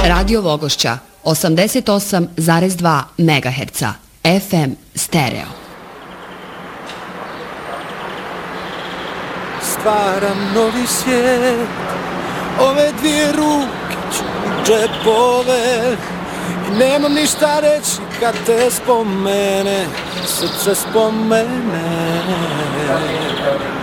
Radio Vogošća 88,2 MHz FM stereo. Stvaram novi svijet, ove dvije ruke ću u džepove i nemam ništa reći kad te spomene, srce spomene.